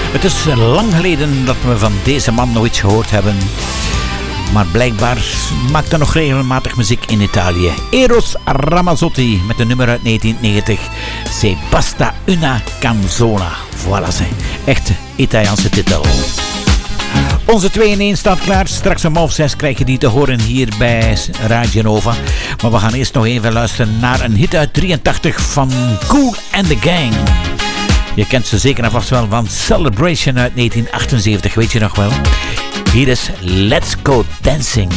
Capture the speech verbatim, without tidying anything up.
Het is lang geleden dat we van deze man nog iets gehoord hebben. Maar blijkbaar maakt hij nog regelmatig muziek in Italië. Eros Ramazzotti met een nummer uit negentien negentig. Se basta una canzona. Voilà, zijn echte Italiaanse titel. Onze twee in één staat klaar. Straks om half zes krijg je die te horen hier bij Radio Nova. Maar we gaan eerst nog even luisteren naar een hit uit drieëntachtig van Kool and the Gang. Je kent ze zeker en vast wel van Celebration uit negentien achtenzeventig, weet je nog wel? Hier is Let's Go Dancing.